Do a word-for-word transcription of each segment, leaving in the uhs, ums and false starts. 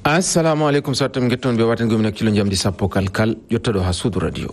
assalamu alaikum sattam getton be waten gomna kilo jamdi sappo kal kal yottado ha sudu radio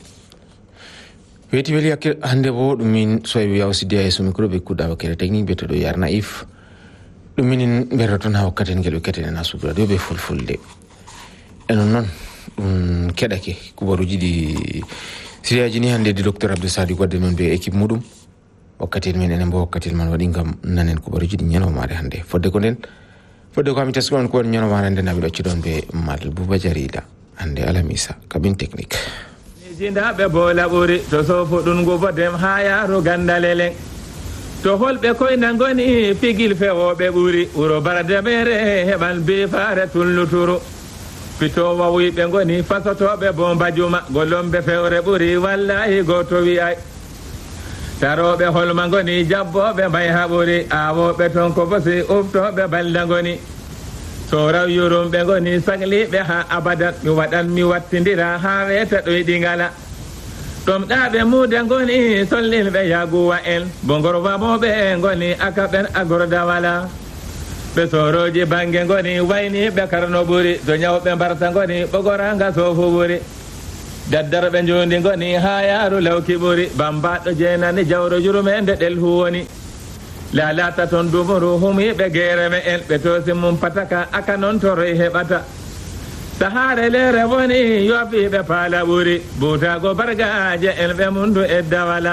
weti weli ak hande bo dum min so wi awsidi ay so micro be kuda wakere technique be to do yar naif dum min beraton ha wakaten gel keten na sudu radio be fulfulde enon non um kedake kubaruji di siriyaji ni hande di docteur Abdou Sadi godde men be équipe mudum wakati men enen bo wakati man wadi ngam nanen kubaruji di nyano maade hande fodde ko den fodde ko mi taskon ko nyano maade den nabi do ci don be mal buba jarida hande alamisa kabin technique jinda be bola buri to so fodun go bodem ha yaro gandalele to holbe koy nangoni figil fewo be buri uro barade bere hebal be fare tulluturu pito wawi be ngoni fasoto be bomba juma golombe fewre buri wallahi goto wi ay tarobe holma ngoni jabbo be bay haburi awo be ton ko bosi ufto be baldangoni so raw yurum be ngoni sagli be ha abadat mi wadan mi wattindira ha weta do dingala dom dabe mude ngoni sollil be yaguwa en bongoro babo be ngoni akaben agorda wala be soroji bange ngoni wayni be karno buri do nyawbe barta ngoni bogoranga so fu buri daddar be njondi ngoni ha yaru lawki buri bambado jenani jawro jurumende del huwoni la lata ton dumuru humi be gereme en be tosi mum pataka aka non toro hebata sahare lere woni yofi be pala buri buta go barga je en be mundu e dawala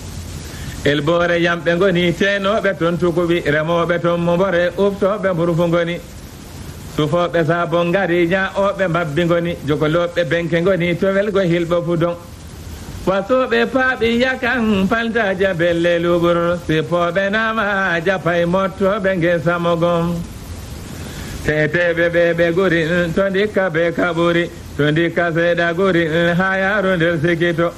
el bore yambe ngoni teno be ton tukubi remo be ton mbore ufto be burufu ngoni sufo be sa bongari nya o be mabbi ngoni jogolo be benke ngoni to wel go hilbo fudon waso be paabi yakan palta jabelle lubur sipo be nama japay motto be ngesa mogom tete be be be guri to ndika be kaburi to ndika seda guri hayaro der sikito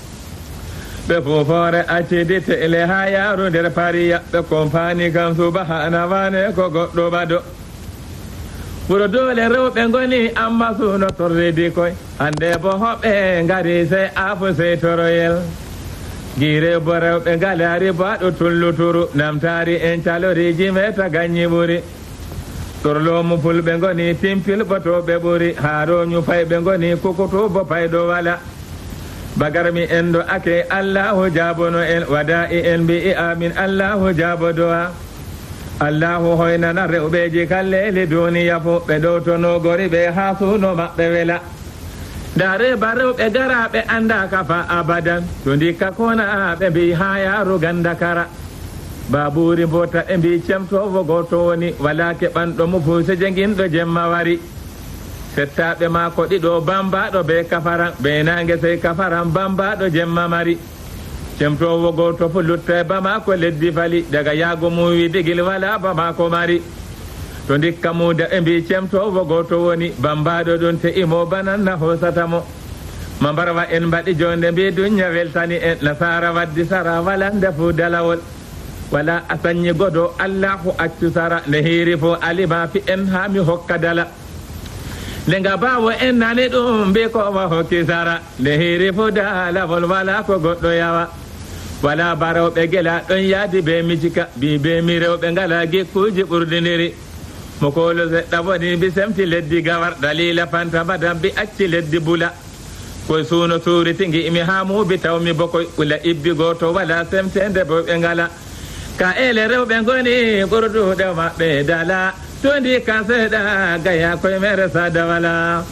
be fofore accidite ele hayaro der pariya be compagnie kam subhana wane ko goddo bado puro dole rewbe ngoni amma suno torredi koy ande bo hobbe ngari se afu se toroyel gire bo rewbe galari baado tulluturu namtari en caloriji meta ganyi buri torlo mu fulbe ngoni timpil boto be buri haro nyu faybe ngoni kokoto bo paydo wala bagarmi endo ake Allahu jabono en wada'i en bi amin Allahu jabodoa Allahu hoynana rewbeji kallele duniya fo be do to no gori be hasuno mabbe wela dare barewbe garabe anda kafa abadan to ndika kona be bi hayaru ganda kara baburi bota e bi cemto wogo to woni wala ke bando mo fuse jengindo jemma wari settabe ma ko dido bamba do be kafaran be nange sey kafaran bamba do jemma mari cemto wogo to fu lutte bama ko leddi fali daga yago mu wi digil wala bama ko mari to ndikka mu da e bi cemto wogo to woni bambado don te imo banana hosatamo mambarwa en badi jonde be dunya weltani en nasara waddi sara wala ndefu dalawol wala asanyi godo Allahu accu sara ne hiri fo aliba fi en ha mi hokka dala lenga bawo en nane dum be ko wa hokki sara ne hiri fo dala wol wala ko goddo yawa wala baraw be gela don yadi be mijika bi be mi rew be ngala gekkuji burdiniri moko lo sedda woni bi semti leddi gawar dalila fanta badam bi acci leddi bula ko suno suri tingi imi hamu bi tawmi bokoy wala ibbi goto wala semtende bo be ngala ka ele rewbe ngoni burdu de mabbe dala to ndi ka seda gaya koy mere sada wala